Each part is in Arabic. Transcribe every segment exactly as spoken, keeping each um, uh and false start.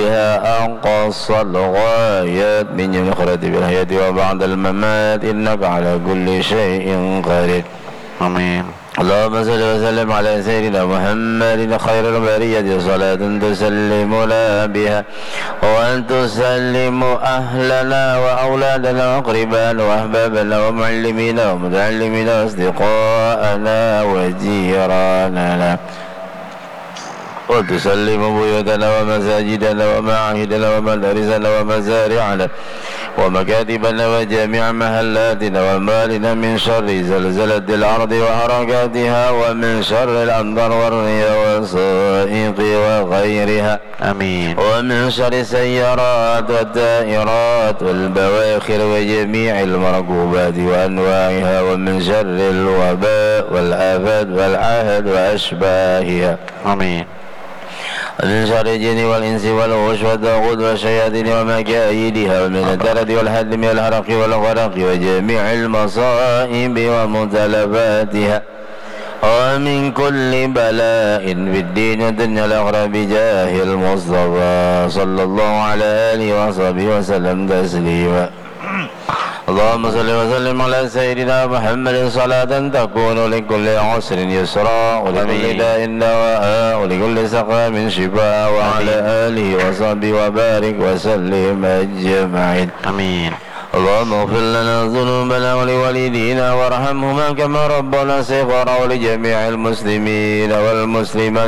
بها أقصى الغايات من جميع مراتب الحياة وبعد الممات إنك على كل شيء قدير. آمين. اللهم صل وسلم على سيدنا محمد خير البرية صلاة تسلمنا بها وأن تسلم أهلنا وأولادنا وأقربانا وأحبابنا ومعلمينا ومتعلمينا وأصدقاءنا وجيراننا، وتسلم بيوتنا ومساجدنا ومعاهدنا ومدارسنا ومزارعنا ومكاتبنا وجميع محلاتنا ومالنا من شر زلزلة الأرض وحركاتها ومن شر الأمطار والرياح والصائق وغيرها. آمين. ومن شر السيارات والدائرات والبواخر وجميع المركوبات وأنواعها ومن شر الوباء والآفات والعهد وأشباهها. آمين. ومن شر الجن والإنس والوحوش والطاغوت والشياطين ومكايدها ومن الدرد والهدم والحرق والغرق وجميع المصائب ومتلفاتها ومن كل بلاء في الدين والدنيا الآخرة بجاه المصطفى صلى الله على آله وصحبه وسلم تسليما. اللهم صل وسلم على سيدنا محمد صلاة تكون لكل عسر يسرا ولكل داء دواء ولكل سقام شفاء وعلى آله وصحبه وبارك وسلم أجمعين. آمين. اللهم اغفر لنا ذنوبنا ولوالدينا وارحمهما كما ربنا صغارا ولجميع المسلمين والمسلمات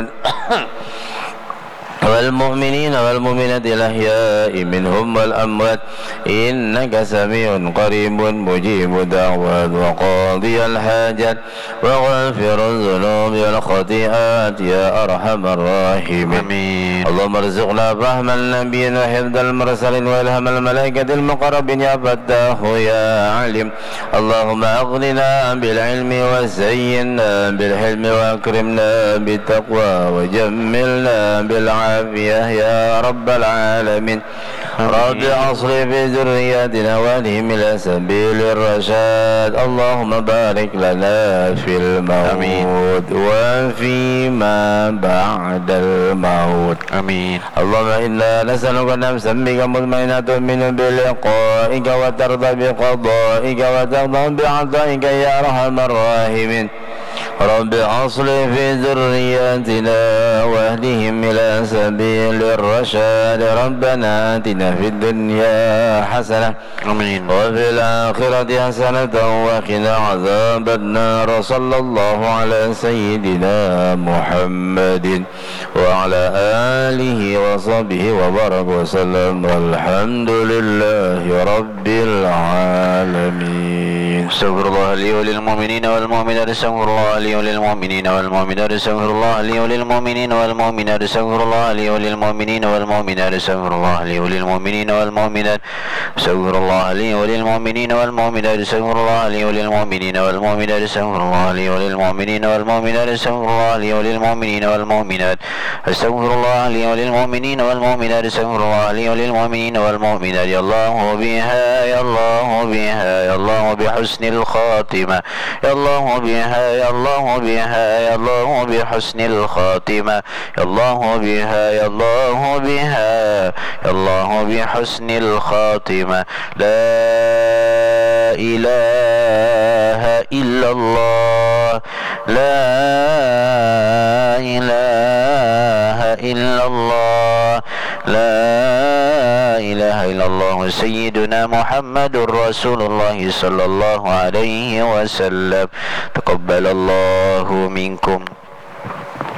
والمؤمنين والمؤمنات الأحياء منهم والأموات إنك سميع قريب مجيب الدعوات وقاضي الحاجات وغافر الذنوب والخطيئات يا أرحم الراحمين. آمين. اللهم ارزقنا فهم النبيين وحفظ المرسلين وإلهام الملائكة المقربين يا فتاح يا عليم. اللهم أغننا بالعلم وزينا بالحلم وأكرمنا بالتقوى وجملنا بالعافية يا رب العالمين. رب أصلح في ذرياتنا واهدهم إلى سبيل الرشاد. اللهم بارك لنا في الموت وفيما بعد الموت. آمين. اللهم إنا نسألك نفسا بك مطمئنة تؤمن بلقائك وترضى بقضائك وترضى بعطائك يا أرحم الراحمين. رب أصلح في ذرياتنا واهدهم إلى سبيل الرشاد. ربنا آتنا في الدنيا حسنة آمين. وفي الآخرة حسنة وقنا عذاب النار. صلى الله على سيدنا محمد وعلى آله وصحبه وبارك وسلم والحمد لله رب العالمين. استغفر الله لي وللمؤمنين والمؤمنات. استغفر الله لي وللمؤمنين والمؤمنات. استغفر الله لي وللمؤمنين والمؤمنات. استغفر الله لي وللمؤمنين والمؤمنات. استغفر الله لي وللمؤمنين والمؤمنات. استغفر الله لي وللمؤمنين والمؤمنات. استغفر الله لي وللمؤمنين والمؤمنات. استغفر الله لي وللمؤمنين والمؤمنات. استغفر الله لي وللمؤمنين والمؤمنات. استغفر الله لي وللمؤمنين والمؤمنات. استغفر الله لي وللمؤمنين والمؤمنات. يا الله بها يا الله بها يا الله بحسن الخاتمة. يا الله بها يا الله بها يا الله بحسن الخاتمة. يا الله بها يا الله بها يا الله بحسن الخاتمة. لا إله إلا الله لا إله إلا الله لا إله إلا الله سيدنا محمد رسول الله صلى الله عليه وسلم. تقبل الله منكم.